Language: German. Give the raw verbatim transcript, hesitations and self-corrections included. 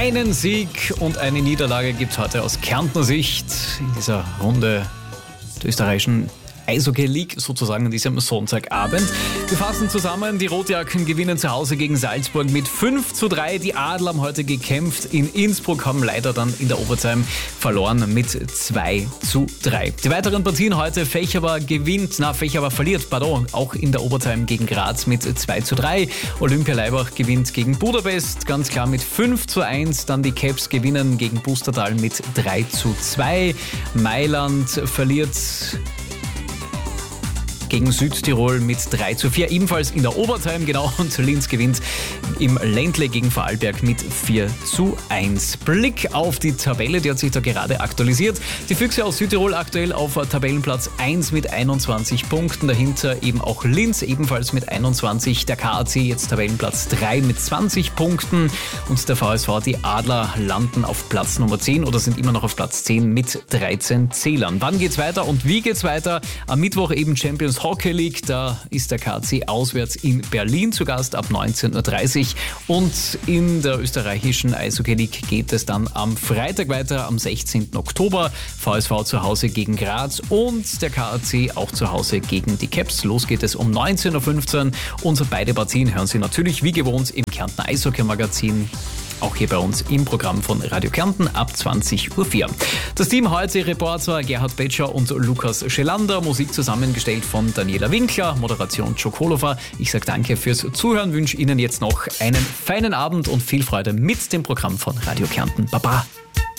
Einen Sieg und eine Niederlage gibt es heute aus Kärntner Sicht in dieser Runde der österreichischen Eishockey League sozusagen an diesem Sonntagabend. Wir fassen zusammen, die Rotjacken gewinnen zu Hause gegen Salzburg mit fünf zu drei. Die Adler haben heute gekämpft in Innsbruck, haben leider dann in der Overtime verloren mit zwei zu drei. Die weiteren Partien heute: Fächerber gewinnt, na Fächerber verliert, pardon, auch in der Overtime gegen Graz mit zwei zu drei. Olympia Laibach gewinnt gegen Budapest, ganz klar mit fünf zu eins. Dann die Caps gewinnen gegen Pustertal mit drei zu zwei. Mailand verliert gegen Südtirol mit drei zu vier, ebenfalls in der Overtime, genau, und Linz gewinnt im Ländle gegen Vorarlberg mit vier zu eins. Blick auf die Tabelle, die hat sich da gerade aktualisiert. Die Füchse aus Südtirol aktuell auf Tabellenplatz eins mit einundzwanzig Punkten, dahinter eben auch Linz, ebenfalls mit einundzwanzig, der K A C jetzt Tabellenplatz drei mit zwanzig Punkten und der V S V, die Adler, landen auf Platz Nummer zehn oder sind immer noch auf Platz zehn mit dreizehn Zählern. Wann geht's weiter und wie geht's weiter? Am Mittwoch eben Champions Hockey League, da ist der K A C auswärts in Berlin zu Gast ab neunzehn Uhr dreißig und in der österreichischen Eishockey League geht es dann am Freitag weiter, am sechzehnten Oktober. V S V zu Hause gegen Graz und der K A C auch zu Hause gegen die Caps. Los geht es um neunzehn Uhr fünfzehn und beide Partien hören Sie natürlich wie gewohnt im Kärntner Eishockey Magazin. Auch hier bei uns im Programm von Radio Kärnten ab zwanzig Uhr vier. Das Team heute: Reporter Gerhard Betscher und Lukas Schelander, Musik zusammengestellt von Daniela Winkler, Moderation Joe Kolofer. Ich sage danke fürs Zuhören, wünsche Ihnen jetzt noch einen feinen Abend und viel Freude mit dem Programm von Radio Kärnten. Baba!